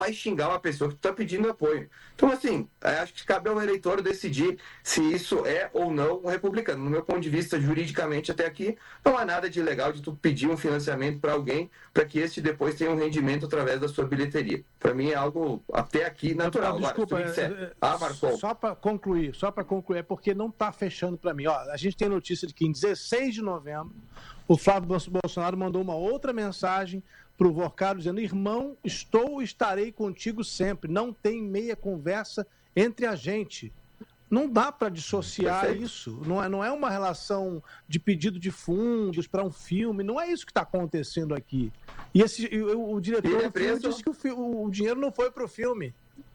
vai xingar uma pessoa que tu está pedindo apoio. Então, assim, acho que cabe ao eleitor decidir se isso é ou não um republicano. No meu ponto de vista, juridicamente até aqui, não há nada de ilegal de tu pedir um financiamento para alguém para que este depois tenha um rendimento através da sua bilheteria. Para mim é algo até aqui natural. Deputado, desculpa, agora, se tu disser, Marcon, só para concluir, é porque não está fechando para mim. Ó, a gente tem notícia de que em 16 de novembro, o Flávio Bolsonaro mandou uma outra mensagem para o Vorcaro dizendo: irmão, estou e estarei contigo sempre, não tem meia conversa entre a gente. Não dá para dissociar Perfeito. isso, não é uma relação de pedido de fundos para um filme, não é isso que está acontecendo aqui. E o diretor do filme disse que o dinheiro não foi para o filme.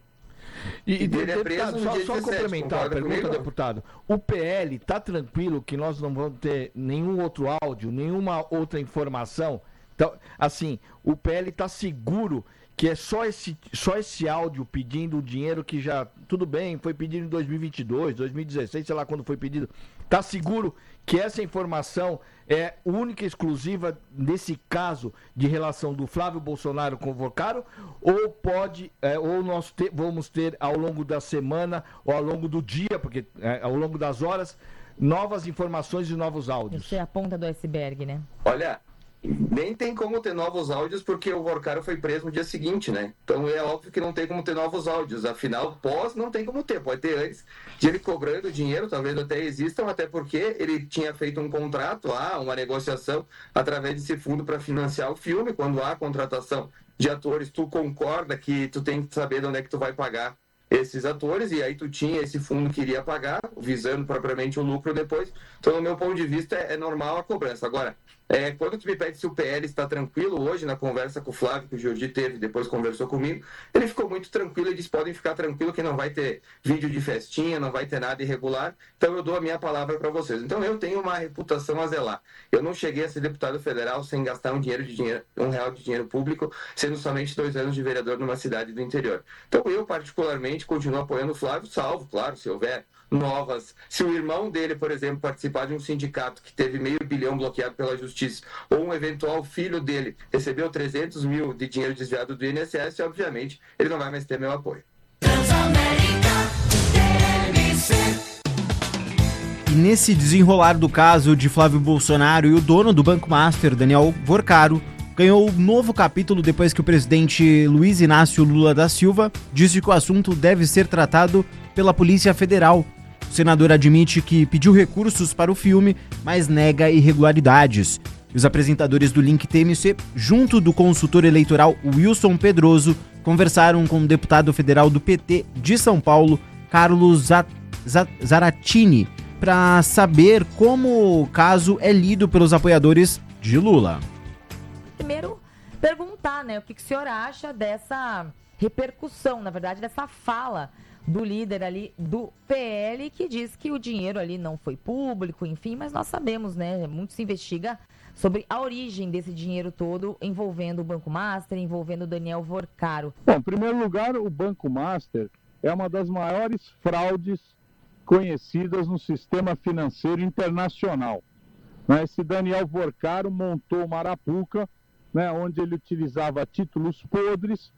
Deputado, só complementar a pergunta, deputado. O PL está tranquilo que nós não vamos ter nenhum outro áudio, nenhuma outra informação? Então, assim, o PL está seguro que é só esse áudio pedindo o dinheiro que já, tudo bem, foi pedido em 2022, 2016, sei lá quando foi pedido. Está seguro que essa informação é única e exclusiva nesse caso de relação do Flávio Bolsonaro com o Vorcaro? Ou ou nós vamos ter ao longo da semana ou ao longo do dia, porque ao longo das horas, novas informações e novos áudios? Isso é a ponta do iceberg, né? Olha, nem tem como ter novos áudios porque o Vorcaro foi preso no dia seguinte, né? Então é óbvio que não tem como ter novos áudios. Afinal, pós não tem como ter. Pode ter antes de ele cobrando dinheiro, talvez até existam, até porque ele tinha feito um contrato, uma negociação através desse fundo para financiar o filme. Quando há contratação de atores, tu concorda que tu tem que saber de onde é que tu vai pagar esses atores, e aí tu tinha esse fundo que iria pagar, visando propriamente o lucro depois. Então, no meu ponto de vista, é normal a cobrança. Agora, quando tu me pede se o PL está tranquilo, hoje, na conversa com o Flávio, que o Jordi teve, depois conversou comigo, ele ficou muito tranquilo e disse: podem ficar tranquilo que não vai ter vídeo de festinha, não vai ter nada irregular, então eu dou a minha palavra para vocês. Então, eu tenho uma reputação a zelar. Eu não cheguei a ser deputado federal sem gastar um real de dinheiro público, sendo somente 2 anos de vereador numa cidade do interior. Então, eu, particularmente, continuo apoiando o Flávio, salvo, claro, se houver novas. Se o irmão dele, por exemplo, participar de um sindicato que teve R$500 milhão bloqueado pela justiça, ou um eventual filho dele recebeu 300 mil de dinheiro desviado do INSS, obviamente, ele não vai mais ter meu apoio. E nesse desenrolar do caso de Flávio Bolsonaro e o dono do Banco Master, Daniel Vorcaro, ganhou um novo capítulo depois que o presidente Luiz Inácio Lula da Silva disse que o assunto deve ser tratado pela Polícia Federal. O senador admite que pediu recursos para o filme, mas nega irregularidades. Os apresentadores do Link TMC, junto do consultor eleitoral Wilson Pedroso, conversaram com o deputado federal do PT de São Paulo, Carlos Zaratini, para saber como o caso é lido pelos apoiadores de Lula. Primeiro, perguntar, né, o que o senhor acha dessa repercussão, na verdade, dessa fala do líder ali do PL, que diz que o dinheiro ali não foi público, enfim, mas nós sabemos, né, muito se investiga sobre a origem desse dinheiro todo envolvendo o Banco Master, envolvendo o Daniel Vorcaro. Bom, em primeiro lugar, o Banco Master é uma das maiores fraudes conhecidas no sistema financeiro internacional. Esse Daniel Vorcaro montou uma arapuca, onde ele utilizava títulos podres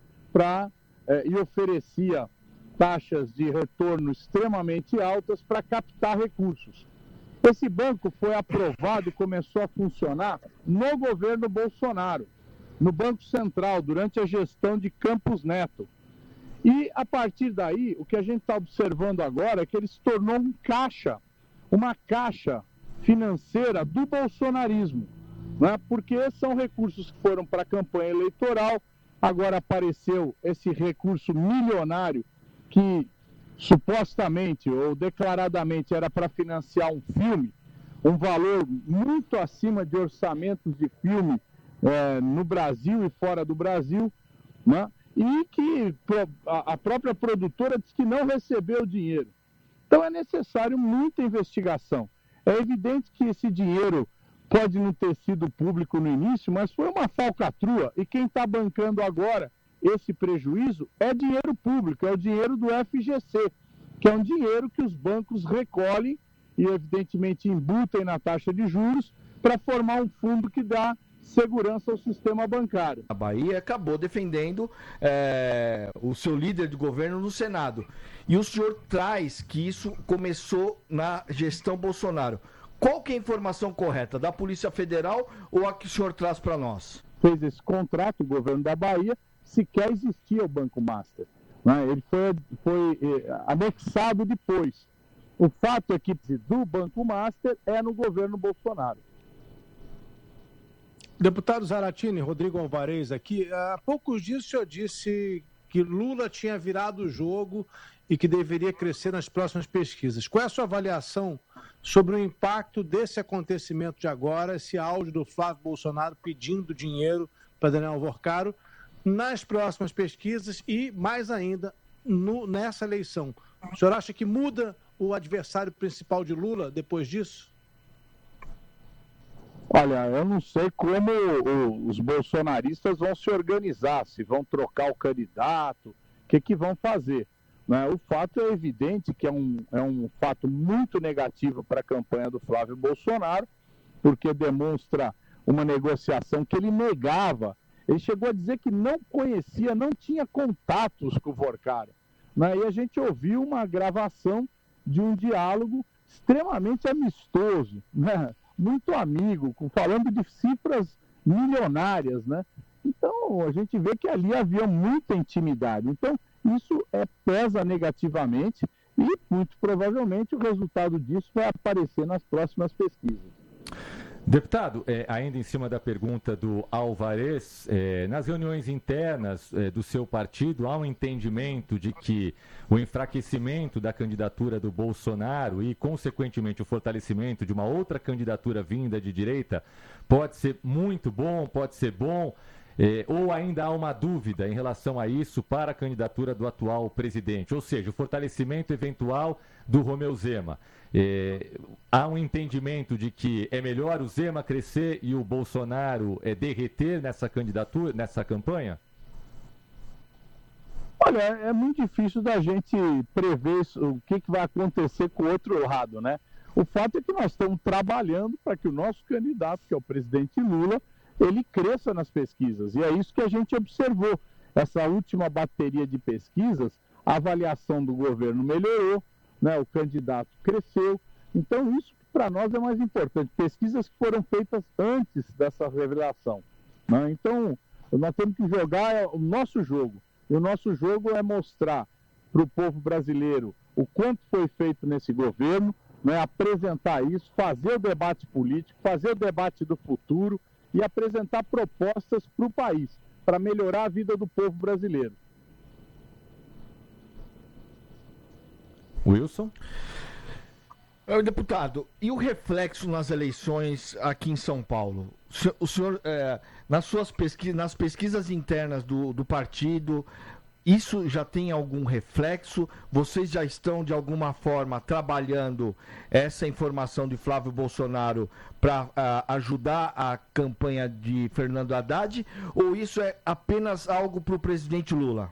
e oferecia taxas de retorno extremamente altas para captar recursos. Esse banco foi aprovado e começou a funcionar no governo Bolsonaro, no Banco Central, durante a gestão de Campos Neto. E, a partir daí, o que a gente está observando agora é que ele se tornou uma caixa financeira do bolsonarismo, porque são recursos que foram para a campanha eleitoral. Agora apareceu esse recurso milionário que supostamente ou declaradamente era para financiar um filme, um valor muito acima de orçamentos de filme no Brasil e fora do Brasil, e que a própria produtora diz que não recebeu o dinheiro. Então é necessário muita investigação. É evidente que esse dinheiro pode não ter sido público no início, mas foi uma falcatrua, e quem está bancando agora esse prejuízo é dinheiro público, é o dinheiro do FGC, que é um dinheiro que os bancos recolhem e, evidentemente, embutem na taxa de juros para formar um fundo que dá segurança ao sistema bancário. A Bahia acabou defendendo o seu líder de governo no Senado. E o senhor traz que isso começou na gestão Bolsonaro. Qual que é a informação correta? Da Polícia Federal ou a que o senhor traz para nós? Fez esse contrato, o governo da Bahia, sequer existia o Banco Master. Né? Ele foi anexado depois. O fato é que do Banco Master é no governo Bolsonaro. Deputado Zaratini, Rodrigo Alvarez aqui. Há poucos dias o senhor disse que Lula tinha virado o jogo e que deveria crescer nas próximas pesquisas. Qual é a sua avaliação sobre o impacto desse acontecimento de agora, esse áudio do Flávio Bolsonaro pedindo dinheiro para Daniel Vorcaro nas próximas pesquisas e, mais ainda, nessa eleição? O senhor acha que muda o adversário principal de Lula depois disso? Olha, eu não sei como os bolsonaristas vão se organizar, se vão trocar o candidato, o que vão fazer. Né? O fato é evidente que é um fato muito negativo para a campanha do Flávio Bolsonaro, porque demonstra uma negociação que ele negava. Ele chegou a dizer que não conhecia, não tinha contatos com o Vorcaro. Né? E a gente ouviu uma gravação de um diálogo extremamente amistoso, né? Muito amigo, falando de cifras milionárias, né? Então, a gente vê que ali havia muita intimidade. Então, isso pesa negativamente e, muito provavelmente, o resultado disso vai aparecer nas próximas pesquisas. Deputado, ainda em cima da pergunta do Alvarez, nas reuniões internas do seu partido, há um entendimento de que o enfraquecimento da candidatura do Bolsonaro e, consequentemente, o fortalecimento de uma outra candidatura vinda de direita pode ser muito bom, pode ser bom, ou ainda há uma dúvida em relação a isso para a candidatura do atual presidente, ou seja, o fortalecimento eventual do Romeu Zema. Há um entendimento de que é melhor o Zema crescer e o Bolsonaro derreter nessa candidatura, nessa campanha? Olha, é muito difícil da gente prever o que vai acontecer com o outro lado, né? O fato é que nós estamos trabalhando para que o nosso candidato, que é o presidente Lula, ele cresça nas pesquisas. E é isso que a gente observou. Essa última bateria de pesquisas, a avaliação do governo melhorou, né? O candidato cresceu. Então, isso para nós é mais importante. Pesquisas que foram feitas antes dessa revelação. Né? Então, nós temos que jogar o nosso jogo. E o nosso jogo é mostrar para o povo brasileiro o quanto foi feito nesse governo, né? Apresentar isso, fazer o debate político, fazer o debate do futuro e apresentar propostas para o país, para melhorar a vida do povo brasileiro. Wilson? Deputado, e o reflexo nas eleições aqui em São Paulo? O senhor, nas pesquisas internas do partido, isso já tem algum reflexo? Vocês já estão, de alguma forma, trabalhando essa informação de Flávio Bolsonaro para ajudar a campanha de Fernando Haddad? Ou isso é apenas algo para o presidente Lula?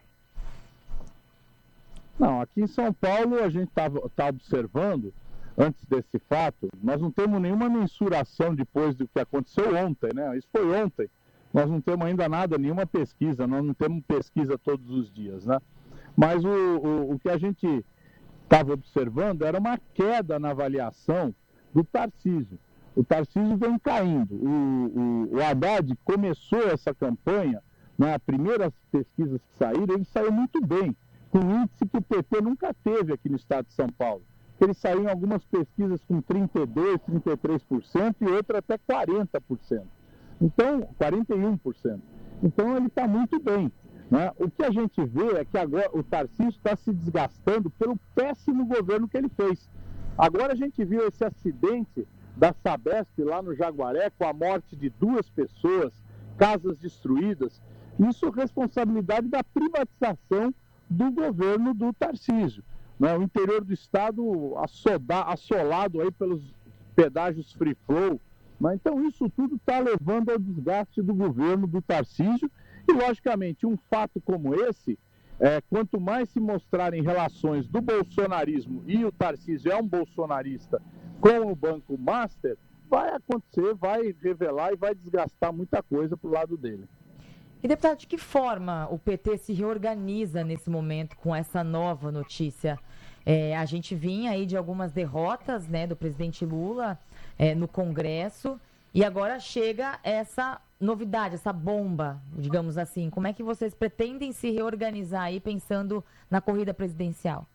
Não, aqui em São Paulo a gente está observando, antes desse fato, nós não temos nenhuma mensuração depois do que aconteceu ontem, né? Isso foi ontem. Nós não temos ainda nada, nenhuma pesquisa, nós não temos pesquisa todos os dias, né? Mas o que a gente estava observando era uma queda na avaliação do Tarcísio. O Tarcísio vem caindo. O Haddad começou essa campanha, nas primeiras pesquisas que saíram, ele saiu muito bem, com um índice que o PT nunca teve aqui no estado de São Paulo. Ele saiu em algumas pesquisas com 32%, 33% e outra até 40%. Então, 41%. Então, ele está muito bem. Né? O que a gente vê é que agora o Tarcísio está se desgastando pelo péssimo governo que ele fez. Agora a gente viu esse acidente da Sabesp lá no Jaguaré, com a morte de 2 pessoas, casas destruídas. Isso é responsabilidade da privatização do governo do Tarcísio. Né? O interior do estado assolado aí pelos pedágios free flow. Mas, então, isso tudo está levando ao desgaste do governo do Tarcísio e, logicamente, um fato como esse, quanto mais se mostrarem relações do bolsonarismo e o Tarcísio é um bolsonarista com o Banco Master, vai acontecer, vai revelar e vai desgastar muita coisa pro lado dele. E, deputado, de que forma o PT se reorganiza nesse momento com essa nova notícia? A gente vinha aí de algumas derrotas, né, do presidente Lula no Congresso, e agora chega essa novidade, essa bomba, digamos assim. Como é que vocês pretendem se reorganizar aí pensando na corrida presidencial?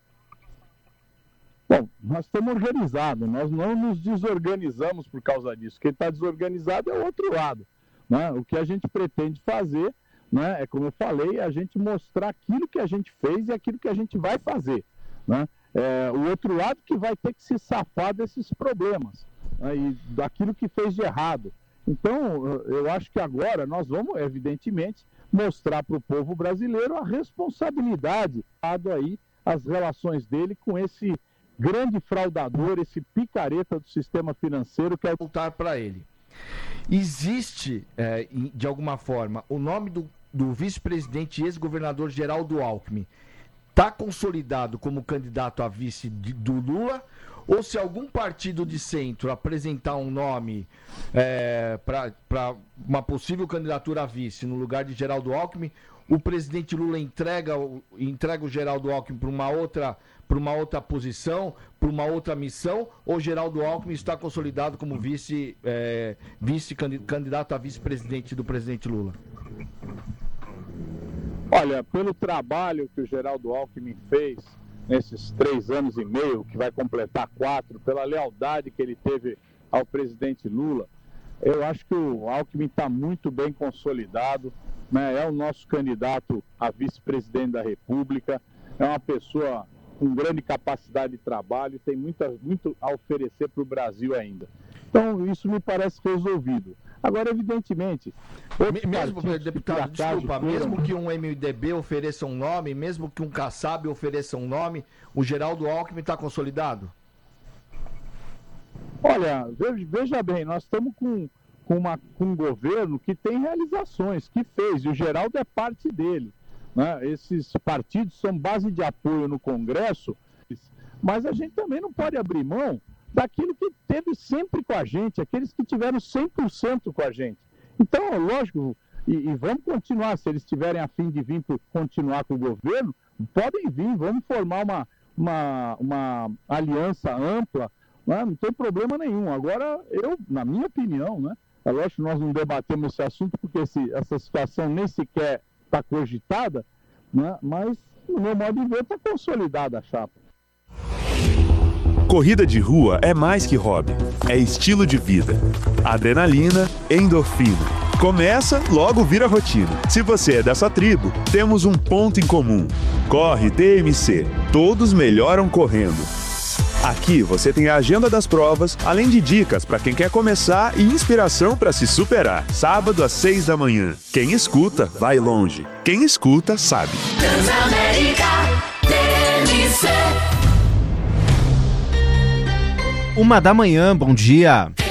Bom, nós estamos organizados, nós não nos desorganizamos por causa disso. Quem está desorganizado é o outro lado, né? O que a gente pretende fazer, né, é, como eu falei, a gente mostrar aquilo que a gente fez e aquilo que a gente vai fazer, né? O outro lado que vai ter que se safar desses problemas, né, e daquilo que fez de errado. Então, eu acho que agora nós vamos, evidentemente, mostrar para o povo brasileiro a responsabilidade, dado aí as relações dele com esse grande fraudador, esse picareta do sistema financeiro que é voltar para ele. Existe, de alguma forma, o nome do vice-presidente e ex-governador Geraldo Alckmin está consolidado como candidato a vice do Lula, ou se algum partido de centro apresentar um nome para uma possível candidatura a vice no lugar de Geraldo Alckmin, o presidente Lula entrega o Geraldo Alckmin para uma outra posição, para uma outra missão, ou Geraldo Alckmin está consolidado como candidato a vice-presidente do presidente Lula? Olha, pelo trabalho que o Geraldo Alckmin fez nesses 3 anos e meio, que vai completar 4, pela lealdade que ele teve ao presidente Lula, eu acho que o Alckmin está muito bem consolidado, né? É o nosso candidato a vice-presidente da República, é uma pessoa com grande capacidade de trabalho, tem muito a oferecer para o Brasil ainda. Então, isso me parece resolvido. Agora, evidentemente... Mesmo, deputado, desculpa, mesmo que um MDB ofereça um nome, mesmo que um Kassab ofereça um nome, o Geraldo Alckmin está consolidado? Olha, veja bem, nós estamos com um governo que tem realizações, que fez, e o Geraldo é parte dele, né? Esses partidos são base de apoio no Congresso, mas a gente também não pode abrir mão daquilo que teve sempre com a gente, aqueles que tiveram 100% com a gente. Então, lógico, e vamos continuar, se eles tiverem a fim de vir continuar com o governo, podem vir, vamos formar uma aliança ampla, né? Não tem problema nenhum. Agora, na minha opinião, né, é lógico que nós não debatemos esse assunto porque essa situação nem sequer está cogitada, né, mas, no meu modo de ver, está consolidada a chapa. Corrida de rua é mais que hobby, é estilo de vida. Adrenalina, endorfina. Começa, logo vira rotina. Se você é dessa tribo, temos um ponto em comum. Corre TMC. Todos melhoram correndo. Aqui você tem a agenda das provas, além de dicas para quem quer começar e inspiração para se superar. Sábado às 6 da manhã. Quem escuta, vai longe. Quem escuta, sabe. Transamérica TMC. 1 da manhã, bom dia.